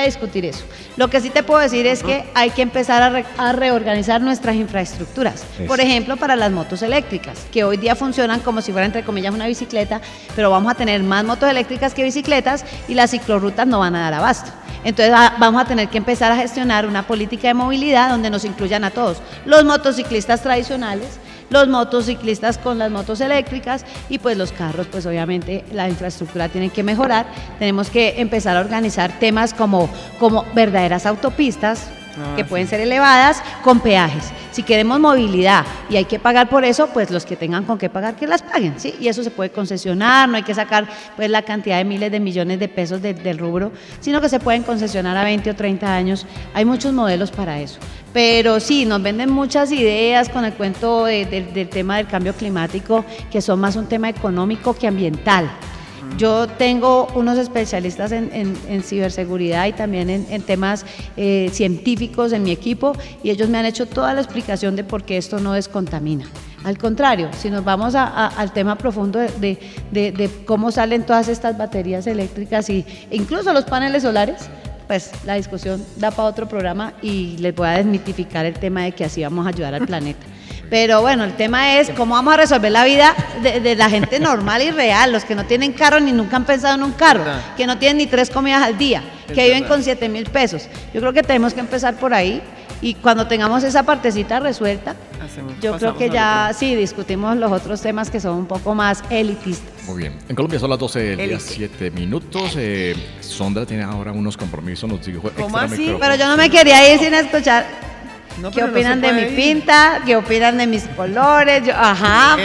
a discutir eso. Lo que sí te puedo decir es que hay que empezar a reorganizar nuestras infraestructuras. Eso. Por ejemplo, para las motos eléctricas, que hoy día funcionan como si fuera, entre comillas, una bicicleta, pero vamos a tener más motos eléctricas que bicicletas y las ciclorrutas no van a dar abasto. Entonces vamos a tener que empezar a gestionar una política de movilidad donde nos incluyan a todos, los motociclistas tradicionales, los motociclistas con las motos eléctricas y pues los carros, pues obviamente la infraestructura tiene que mejorar. Tenemos que empezar a organizar temas como verdaderas autopistas que pueden ser elevadas con peajes. Si queremos movilidad y hay que pagar por eso, pues los que tengan con qué pagar que las paguen, ¿sí? Y eso se puede concesionar, no hay que sacar pues la cantidad de miles de millones de pesos del rubro, sino que se pueden concesionar a 20 o 30 años. Hay muchos modelos para eso. Pero sí, nos venden muchas ideas con el cuento del tema del cambio climático, que son más un tema económico que ambiental. Yo tengo unos especialistas en ciberseguridad y también en temas científicos en mi equipo y ellos me han hecho toda la explicación de por qué esto no descontamina. Al contrario, si nos vamos al tema profundo de cómo salen todas estas baterías eléctricas e incluso los paneles solares, pues la discusión da para otro programa y les voy a desmitificar el tema de que así vamos a ayudar al planeta. Pero bueno, el tema es cómo vamos a resolver la vida de la gente normal y real, los que no tienen carro ni nunca han pensado en un carro, que no tienen ni 3 comidas al día, que viven con 7,000 pesos. Yo creo que tenemos que empezar por ahí y cuando tengamos esa partecita resuelta, yo creo que ya sí discutimos los otros temas que son un poco más elitistas. Muy bien. En Colombia son las 12 del día, 7 minutos. Sondra tiene ahora unos compromisos, nos dijo ¿Cómo extra así? micrófono. Pero yo no me quería ir sin escuchar. No, ¿Qué pero no opinan se de mi puede ir. pinta? ¿Qué opinan de mis colores? Pero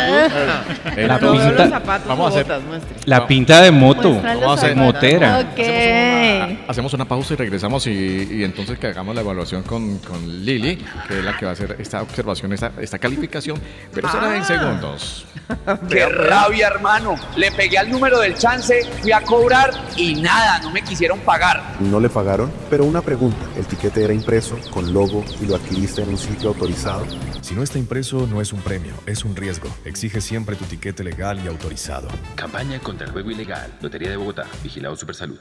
La no veo pinta- los zapatos vamos a o hacer- botas, muestre. La pinta de moto. Muéstralo, Vamos a hacer- motera. Ok. Hacemos una pausa y regresamos y entonces que hagamos la evaluación con Lili, que es la que va a hacer esta observación, esta calificación, pero será en segundos. ¡Qué rabia, hermano! Le pegué al número del chance, fui a cobrar y nada, no me quisieron pagar. No le pagaron, pero una pregunta. ¿El tiquete era impreso, con logo y lo adquiriste en un sitio autorizado? Si no está impreso, no es un premio, es un riesgo. Exige siempre tu tiquete legal y autorizado. Campaña contra el juego ilegal. Lotería de Bogotá. Vigilado Supersalud.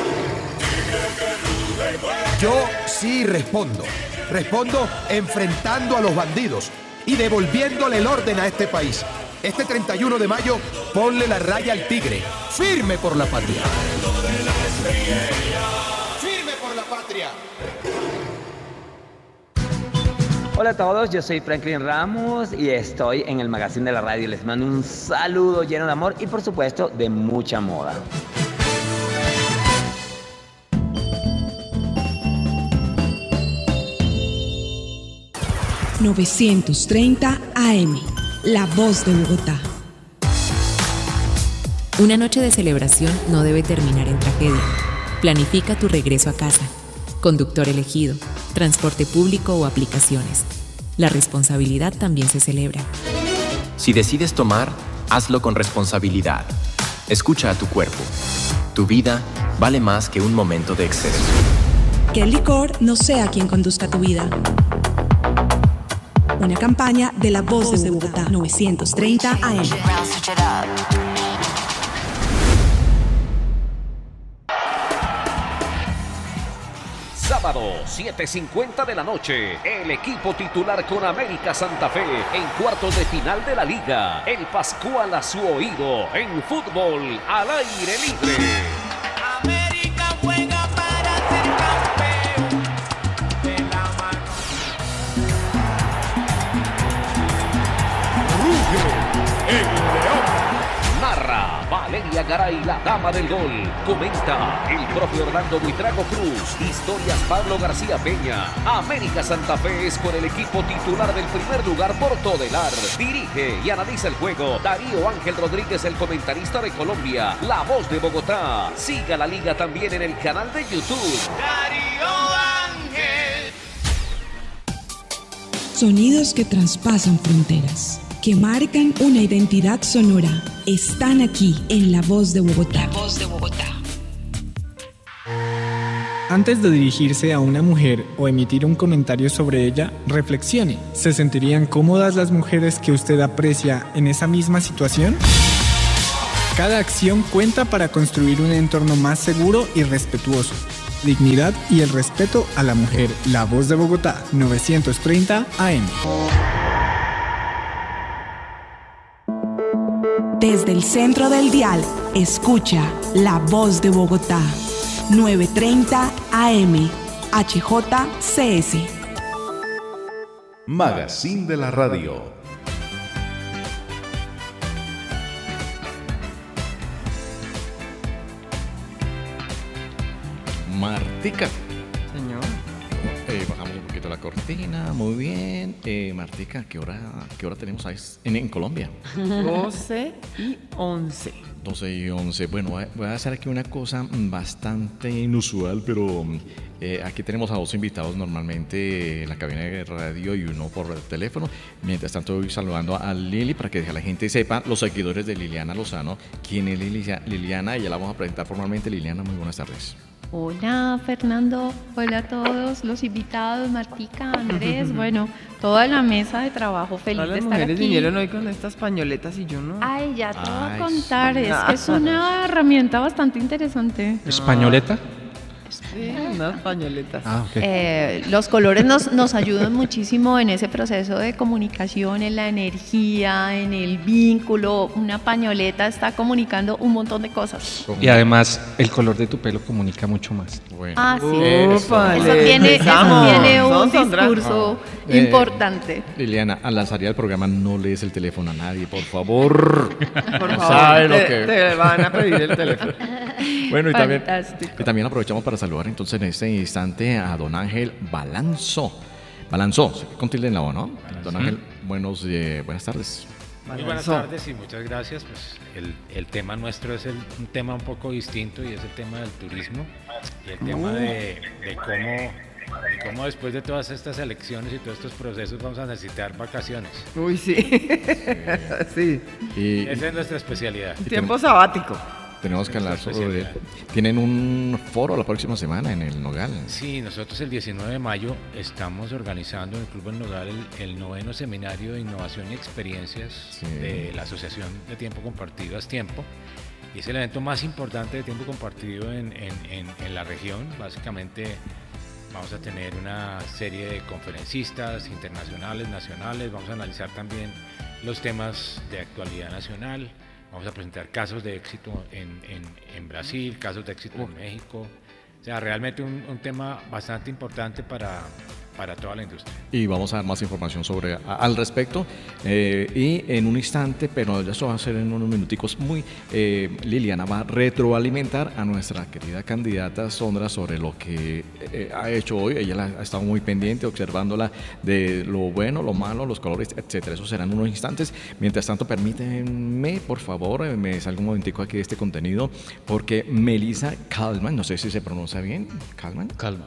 Yo sí respondo. Respondo enfrentando a los bandidos y devolviéndole el orden a este país. Este 31 de mayo, ponle la raya al tigre. Firme por la patria. Firme por la patria. Hola a todos, yo soy Franklin Ramos y estoy en el Magazine de la Radio. Les mando un saludo lleno de amor y por supuesto de mucha moda. ...930 AM, La Voz de Bogotá. Una noche de celebración no debe terminar en tragedia. Planifica tu regreso a casa. Conductor elegido, transporte público o aplicaciones. La responsabilidad también se celebra. Si decides tomar, hazlo con responsabilidad. Escucha a tu cuerpo. Tu vida vale más que un momento de exceso. Que el licor no sea quien conduzca tu vida. Una campaña de La Voz de Bogotá, 930 AM. Sábado, 7:50 de la noche, el equipo titular con América Santa Fe en cuartos de final de la Liga. El Pascual a su oído en fútbol al aire libre. América juega para ser campeón de la mano. Ruge el león. Narra Valeria Garay, la dama del gol. Comenta el propio Orlando Buitrago Cruz. Historias Pablo García Peña. América Santa Fe es por el equipo titular del primer lugar por Todelar. Dirige y analiza el juego Darío Ángel Rodríguez, el comentarista de Colombia. La Voz de Bogotá. Siga la liga también en el canal de YouTube. Darío Ángel. Sonidos que traspasan fronteras, que marcan una identidad sonora, están aquí en La Voz de Bogotá. La Voz de Bogotá. Antes de dirigirse a una mujer o emitir un comentario sobre ella, reflexione. ¿Se sentirían cómodas las mujeres que usted aprecia en esa misma situación? Cada acción cuenta para construir un entorno más seguro y respetuoso. dignidad y el respeto a la mujer. La Voz de Bogotá, 930 AM. Desde el centro del dial, escucha La Voz de Bogotá, 930 AM, HJCS. Magazine de la Radio. Martica. Señor. Bajamos un poquito la cortina, muy bien. Martica, ¿qué hora tenemos ahí en Colombia? 12:11. 12:11. Bueno, voy a hacer aquí una cosa bastante inusual, pero aquí tenemos a dos invitados normalmente en la cabina de radio y uno por teléfono. Mientras tanto, voy saludando a Lili para que la gente sepa, los seguidores de Liliana Lozano, quién es Liliana, y ya la vamos a presentar formalmente. Liliana, muy buenas tardes. Hola Fernando, hola a todos los invitados, Martica, Andrés, bueno, toda la mesa de trabajo, feliz Todas de las estar mujeres aquí. vinieron hoy con estas pañoletas y yo no. Ay, ya te voy a contar, es que es una herramienta bastante interesante. ¿Españoleta? Sí, unas pañoletas. Los colores nos ayudan muchísimo en ese proceso de comunicación, en la energía, en el vínculo. Una pañoleta está comunicando un montón de cosas. Y además, el color de tu pelo comunica mucho más. Bueno. Ah, sí. Ufale, Eso tiene un Sandra. discurso importante. Liliana, al lanzar el programa no lees el teléfono a nadie, por favor. Por No favor, sabe lo que... te van a pedir el teléfono. Bueno, y Fantástico. también aprovechamos para saludar entonces en este instante a don Ángel Balanzó, con tilde en la O, ¿no? Don Ángel, buenas tardes. Muy buenas tardes y muchas gracias. Pues el tema nuestro es un tema un poco distinto y es el tema del turismo y el tema de cómo después de todas estas elecciones y todos estos procesos vamos a necesitar vacaciones. Uy, sí. Sí. Y esa es nuestra especialidad. Tiempo sabático. Tenemos que hablar sobre... Tienen un foro la próxima semana en el Nogal. Sí, nosotros el 19 de mayo estamos organizando en el Club El Nogal el 9º Seminario de Innovación y Experiencias de la Asociación de Tiempo Compartido Tiempo. Y es el evento más importante de tiempo compartido en la región. Básicamente vamos a tener una serie de conferencistas internacionales, nacionales. Vamos a analizar también los temas de actualidad nacional. Vamos a presentar casos de éxito en Brasil, casos de éxito en México. O sea, realmente un tema bastante importante para toda la industria. Y vamos a dar más información al respecto. Y en un instante, pero eso va a ser en unos minuticos Liliana va a retroalimentar a nuestra querida candidata Sondra sobre lo que ha hecho hoy. Ella ha estado muy pendiente, observándola de lo bueno, lo malo, los colores, etcétera. Eso será en unos instantes. Mientras tanto, permítanme, por favor, me salgo un momentico aquí de este contenido, porque Melissa Kalman, no sé si se pronuncia bien, Kalman.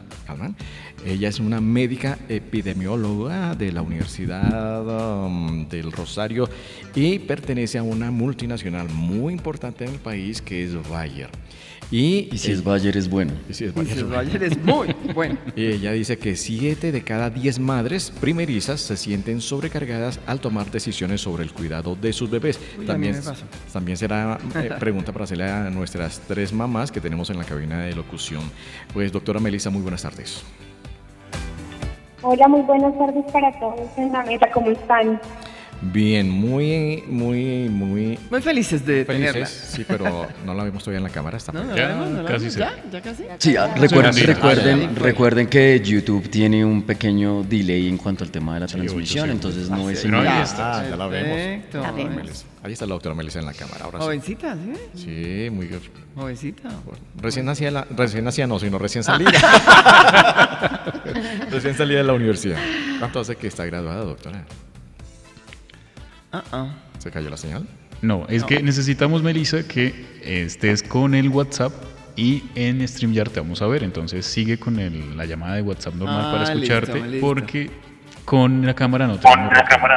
Ella es una médica epidemióloga de la Universidad del Rosario y pertenece a una multinacional muy importante en el país que es Bayer. Y si es Bayer es bueno. Y si es Bayer es muy bueno. Y ella dice que 7 de cada 10 madres primerizas se sienten sobrecargadas al tomar decisiones sobre el cuidado de sus bebés. Uy, También será pregunta para hacerle a nuestras 3 mamás que tenemos en la cabina de locución. Pues, doctora Melissa, muy buenas tardes. Hola, muy buenas tardes para todos en la mesa, ¿cómo están? Bien, muy felices de tenerla. Sí, pero no la vemos todavía en la cámara. Está casi. ¿Ya casi? Sí, recuerden que YouTube tiene un pequeño delay en cuanto al tema de la transmisión, entonces no es inmediato. Ya la vemos. Ahí está la doctora Melissa en la cámara. Ahora jovencita, ¿sí? Sí, muy bien. Jovencita. Recién nacida no, sino recién salida. Recién salida de la universidad. ¿Cuánto hace que está graduada, doctora? ¿Se cayó la señal? No, que necesitamos, Melissa, que estés con el WhatsApp y en StreamYard te vamos a ver. Entonces sigue con la llamada de WhatsApp normal para escucharte, listo. Porque con la cámara no tenemos.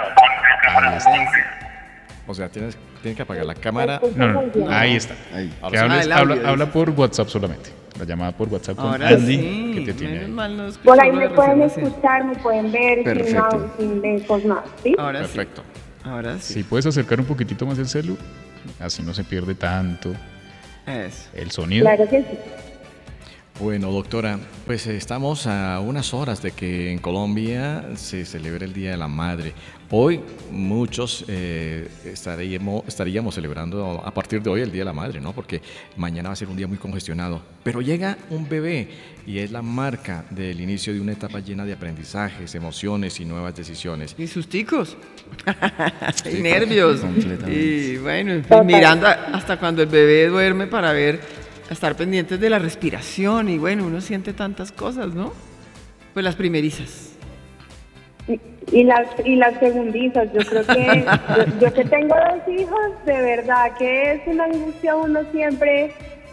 O sea, tienes que apagar la cámara. No, ahí está. Ahí. Que habla por WhatsApp solamente. La llamada por WhatsApp con ahora Andy, sí, que te tiene ahí. Por ahí me pueden escuchar, me pueden ver sin lejos nada, ¿sí? Ahora perfecto. Sí. Ahora sí. Si puedes acercar un poquitito más el celu, así no se pierde tanto el sonido. Claro que sí. Bueno, doctora, pues estamos a unas horas de que en Colombia se celebre el Día de la Madre. Hoy muchos estaríamos celebrando a partir de hoy el Día de la Madre, ¿no? Porque mañana va a ser un día muy congestionado. Pero llega un bebé y es la marca del inicio de una etapa llena de aprendizajes, emociones y nuevas decisiones. Y susticos. Y nervios. Y bueno, y mirando hasta cuando el bebé duerme para estar pendientes de la respiración. Y bueno, uno siente tantas cosas, ¿no? Pues las primerizas. Y las segundizas, yo creo que yo que tengo 2 hijos, de verdad que es una angustia. Uno siempre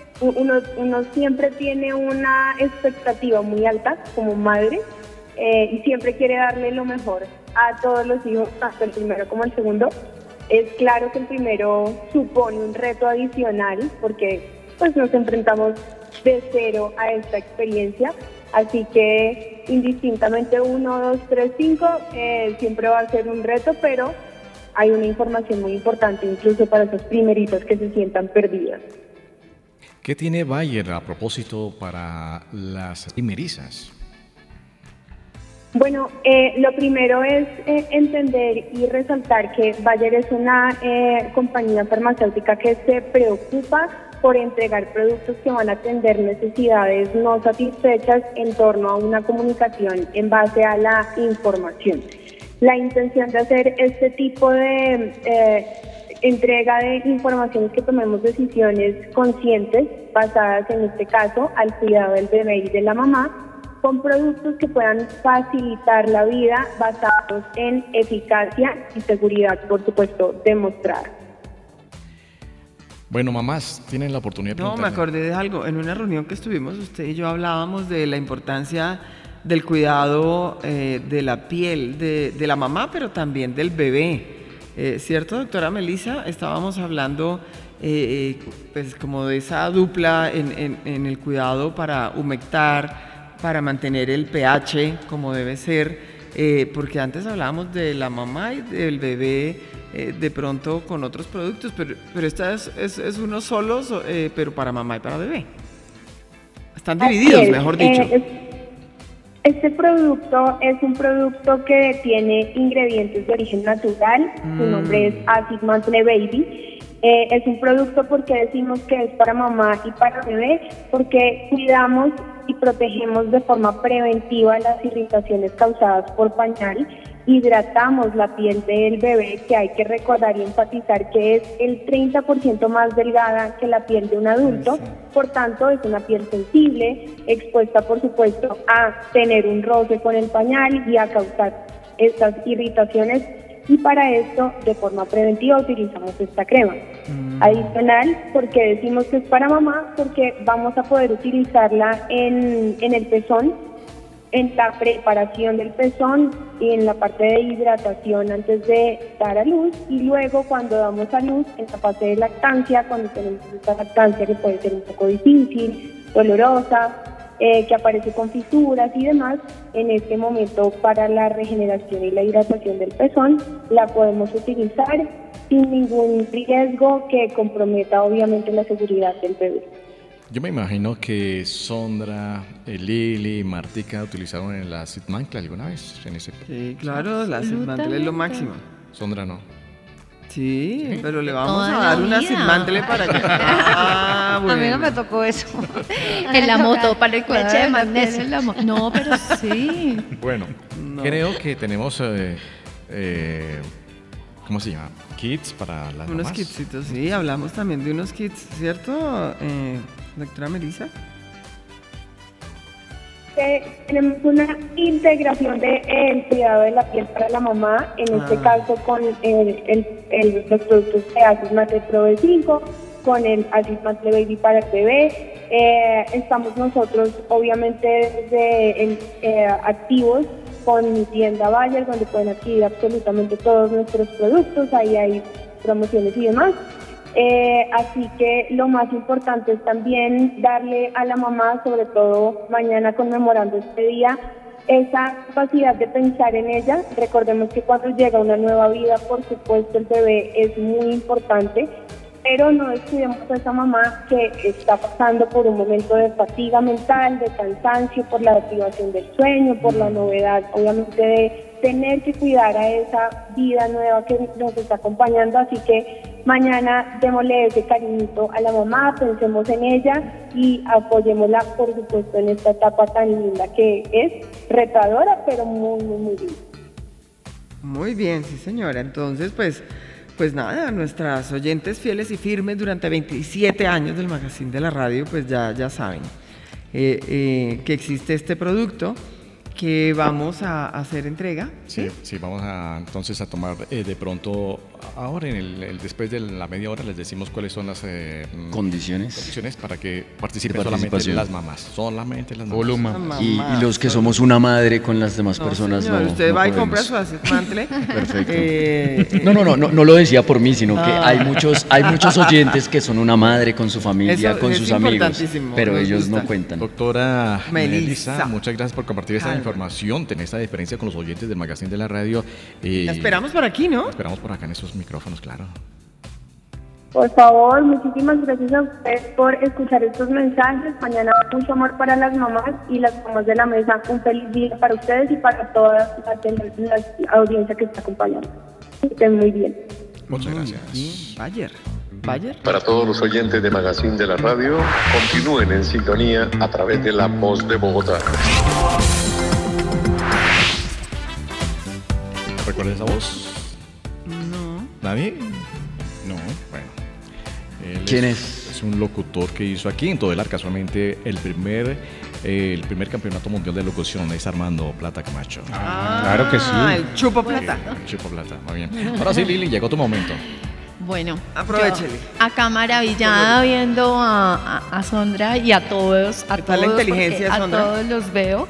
tiene una expectativa muy alta como madre, y siempre quiere darle lo mejor a todos los hijos, tanto el primero como el segundo. Es claro que el primero supone un reto adicional porque pues nos enfrentamos de cero a esta experiencia. Así que indistintamente 1, 2, 3, 5 siempre va a ser un reto, pero hay una información muy importante incluso para esos primeritos que se sientan perdidas. ¿Qué tiene Bayer a propósito para las primerizas? Bueno, lo primero es entender y resaltar que Bayer es una compañía farmacéutica que se preocupa por entregar productos que van a atender necesidades no satisfechas en torno a una comunicación en base a la información. La intención de hacer este tipo de entrega de información es que tomemos decisiones conscientes basadas en este caso al cuidado del bebé y de la mamá, con productos que puedan facilitar la vida basados en eficacia y seguridad, por supuesto, demostrada. Bueno, mamás, tienen la oportunidad de No, me acordé de algo. En una reunión que estuvimos, usted y yo hablábamos de la importancia del cuidado de la piel de la mamá, pero también del bebé. ¿Cierto, doctora Melissa? Estábamos hablando pues como de esa dupla en el cuidado para humectar, para mantener el pH como debe ser, porque antes hablábamos de la mamá y del bebé de pronto con otros productos, pero esta es uno solo, pero para mamá y para bebé. Están divididos, mejor dicho. Este producto es un producto que tiene ingredientes de origen natural. Su nombre es Acid Mantle Baby. Es un producto porque decimos que es para mamá y para bebé, porque cuidamos y protegemos de forma preventiva las irritaciones causadas por pañal. Hidratamos la piel del bebé, que hay que recordar y enfatizar que es el 30% más delgada que la piel de un adulto, por tanto es una piel sensible, expuesta por supuesto a tener un roce con el pañal y a causar estas irritaciones, y para esto de forma preventiva utilizamos esta crema. Adicional, porque decimos que es para mamá, porque vamos a poder utilizarla en el pezón, en la preparación del pezón y en la parte de hidratación antes de dar a luz, y luego cuando damos a luz en la parte de lactancia, cuando tenemos esta lactancia que puede ser un poco difícil, dolorosa, que aparece con fisuras y demás. En este momento para la regeneración y la hidratación del pezón la podemos utilizar sin ningún riesgo que comprometa obviamente la seguridad del bebé. Yo me imagino que Sondra, Lili, Martica utilizaron el Acid Mantle alguna vez en ese. Sí, claro, el Acid Mantle es lo máximo. Sondra no. Sí, pero le vamos a dar un Acid Mantle para que... Bueno. A mí no me tocó eso. En la moto, para el leche de magnesio. No, pero sí. Bueno, creo que tenemos... ¿cómo se llama? Kits para las unos mamás. Kitsitos, sí, hablamos también de unos kits, ¿cierto, doctora Melissa? Tenemos una integración del cuidado de la piel para la mamá, en este caso con los productos de Acid Mantle Pro B5, con el Acid Mantle Baby para el bebé. Estamos nosotros obviamente desde activos con mi tienda Bayer, donde pueden adquirir absolutamente todos nuestros productos. Ahí hay promociones y demás. Así que lo más importante es también darle a la mamá, sobre todo mañana conmemorando este día, esa capacidad de pensar en ella. Recordemos que cuando llega una nueva vida, por supuesto, el bebé es muy importante. pero no descuidemos a esa mamá que está pasando por un momento de fatiga mental, de cansancio, por la deprivación del sueño, por la novedad, obviamente, de tener que cuidar a esa vida nueva que nos está acompañando. Así que mañana démosle ese cariñito a la mamá, pensemos en ella y apoyémosla, por supuesto, en esta etapa tan linda que es retadora, pero muy, muy, muy linda. Muy bien, sí señora. Entonces, pues nada, nuestras oyentes fieles y firmes durante 27 años del Magazine de la Radio, pues ya saben que existe este producto, que vamos a hacer entrega. Sí, vamos entonces a tomar de pronto, ahora después de la media hora les decimos cuáles son las condiciones para que participen solamente las mamás. Y los que somos una madre con las demás personas, señor, no. Usted no va podemos. y compra su mantle. Perfecto. No lo decía por mí, sino que hay muchos oyentes que son una madre con su familia, Eso con es sus amigos, pero nos ellos gusta. no cuentan. Doctora Melissa, muchas gracias por compartir esta información, tener esta diferencia con los oyentes del Magazine de la Radio. La esperamos por aquí, ¿no? Esperamos por acá en estos micrófonos, claro. Por favor, muchísimas gracias a ustedes por escuchar estos mensajes. Mañana mucho amor para las mamás y las mamás de la mesa. Un feliz día para ustedes y para toda la audiencia que está acompañando. Que estén muy bien. Muchas gracias. Bayer. Para todos los oyentes de Magazine de la Radio, continúen en sintonía a través de La Voz de Bogotá. ¿Recuerdas esa voz? No. ¿Nadie? No, bueno. ¿Quién es? Es un locutor que hizo aquí en Todelar, casualmente, el primer campeonato mundial de locución. Es Armando Plata Camacho. Claro que sí. El Chupo Plata. El Chupo Plata, muy bien. Ahora sí, Lili, llegó tu momento. Bueno, aprovechele. Acá maravillada viendo a Sondra y a todos, la inteligencia, a Sondra? todos los veo.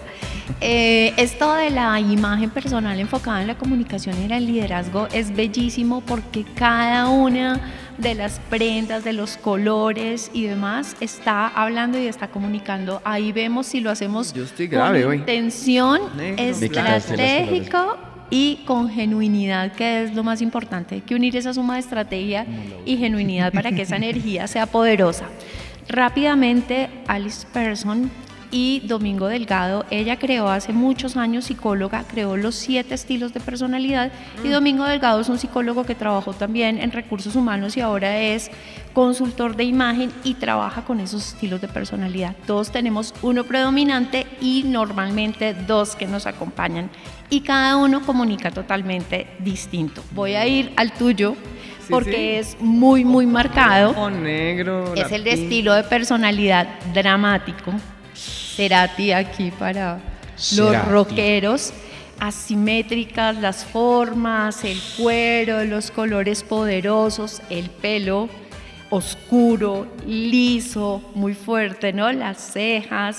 Esto de la imagen personal enfocada en la comunicación y en el liderazgo es bellísimo, porque cada una de las prendas, de los colores y demás está hablando y está comunicando. Ahí vemos si lo hacemos grave con hoy. intención, Negro, estratégico y con genuinidad, que es lo más importante. Hay que unir esa suma de estrategia y genuinidad para que esa energía sea poderosa. Rápidamente, Alice Person y Domingo Delgado, ella creó hace muchos años, psicóloga, creó los 7 estilos de personalidad, y Domingo Delgado es un psicólogo que trabajó también en recursos humanos y ahora es consultor de imagen y trabaja con esos estilos de personalidad. Todos tenemos uno predominante y normalmente 2 que nos acompañan, y cada uno comunica totalmente distinto. Voy a ir al tuyo, porque es muy, muy marcado. Negro. Es el de estilo de personalidad dramático. Cerati aquí para los rockeros. Asimétricas las formas, el cuero, los colores poderosos, el pelo oscuro, liso, muy fuerte, ¿no? Las cejas.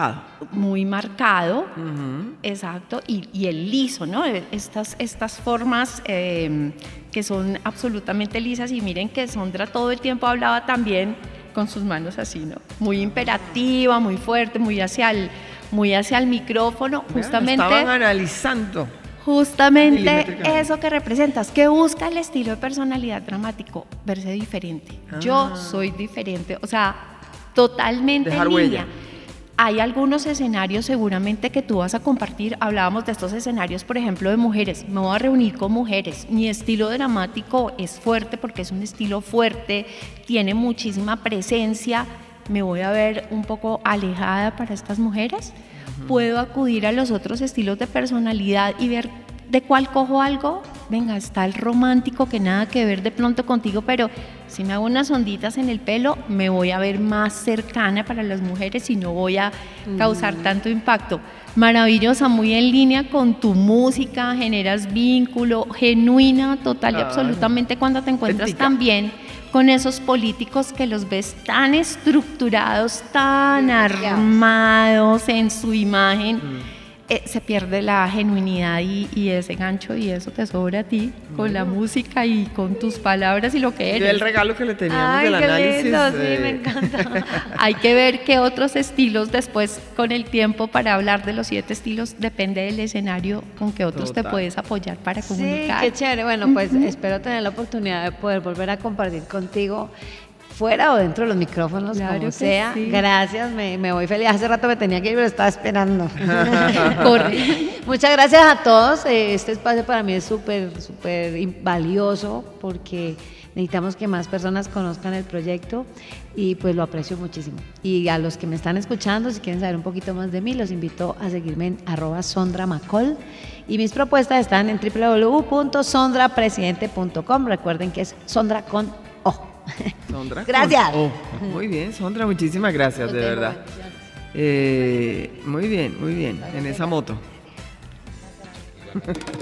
Muy marcado. Exacto. Y el liso, ¿no? Estas formas que son absolutamente lisas, y miren que Sondra todo el tiempo hablaba también con sus manos así, ¿no? Muy imperativa, muy fuerte, muy hacia el micrófono. Justamente estaban analizando. Justamente eso que representas, que busca el estilo de personalidad dramático, verse diferente. Yo soy diferente, o sea, totalmente dejar en línea. huella. Hay algunos escenarios seguramente que tú vas a compartir. Hablábamos de estos escenarios, por ejemplo, de mujeres. Me voy a reunir con mujeres. Mi estilo dramático es fuerte porque es un estilo fuerte, tiene muchísima presencia. Me voy a ver un poco alejada para estas mujeres. Puedo acudir a los otros estilos de personalidad y ver de cuál cojo algo. Venga, está el romántico, que nada que ver de pronto contigo, pero si me hago unas onditas en el pelo, me voy a ver más cercana para las mujeres y no voy a causar tanto impacto. Maravillosa, muy en línea con tu música, generas vínculo, genuina, total y absolutamente, cuando te encuentras también con esos políticos que los ves tan estructurados, tan armados en su imagen. se pierde la genuinidad y ese gancho, y eso te sobra a ti con la música y con tus palabras y lo que eres. Yo el regalo que le teníamos del análisis. Lindo, sí, me encanta. Hay que ver qué otros estilos después con el tiempo para hablar de los 7 estilos, depende del escenario con que otros te puedes apoyar para comunicar. Sí, qué chévere. Bueno, pues espero tener la oportunidad de poder volver a compartir contigo fuera o dentro de los micrófonos, Claro como que sea. sí. Gracias, me voy feliz. Hace rato me tenía que ir, pero estaba esperando. Muchas gracias a todos. Este espacio para mí es súper valioso porque necesitamos que más personas conozcan el proyecto y pues lo aprecio muchísimo. Y a los que me están escuchando, si quieren saber un poquito más de mí, los invito a seguirme en @sondramacol y mis propuestas están en www.sondrapresidente.com. Recuerden que es Sondra con O. Sondra. Gracias. Muy bien, Sondra, muchísimas gracias, de verdad. Muy bien, en esa moto.